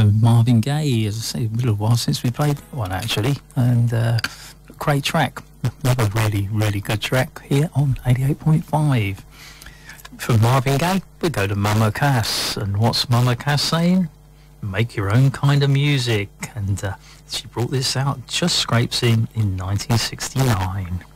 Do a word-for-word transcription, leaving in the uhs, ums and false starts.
from Marvin Gaye. As I say, a little while since we played that one actually, and uh, great track. Another really, really good track here on eighty-eight point five. From Marvin Gaye, we go to Mama Cass, and what's Mama Cass saying? Make your own kind of music, and uh, she brought this out just scrapes in in nineteen sixty-nine.